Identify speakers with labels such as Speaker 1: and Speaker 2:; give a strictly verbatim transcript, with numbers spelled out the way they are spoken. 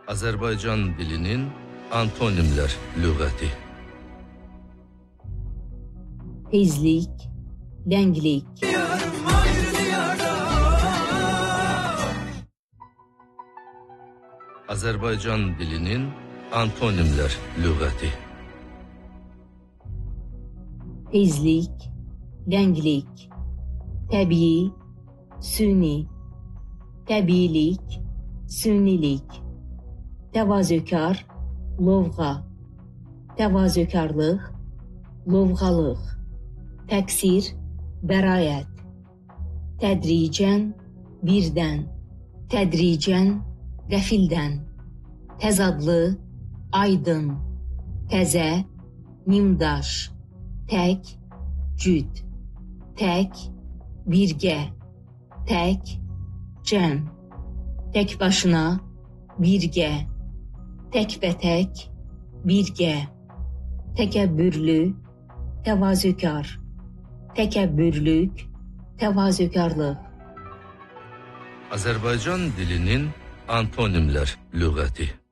Speaker 1: Azərbaycan dilinin antonimlər lüğəti.
Speaker 2: Tezlik, lənglik.
Speaker 1: Azərbaycan dilinin antonimlər lüğəti.
Speaker 2: Tezlik, lənglik. Təbii, süni. Təbiilik, sünilik. Təvazökar, lovğa. Təvazökarlıq, lovğalıq. Təqsir, bəraət. Tədricən, birdən. Tədricən, qəfildən. Təzadlı, aydın. Təzə, nimdaş. Tək, cüd. Tək, birgə. Tək, cəm. Tək başına, birgə. Təkbətək, birgə. Təkəbbürlü, təvazökar. Təkəbbürlük, təvazökarlıq.
Speaker 1: Azərbaycan dilinin antonimlər lüğəti.